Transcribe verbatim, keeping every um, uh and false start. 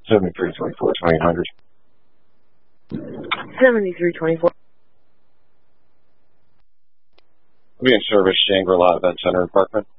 seventy-three twenty-four, twenty-eight hundred. seventy-three twenty-four. I'll be in service, Shangri-La Event Center Apartment.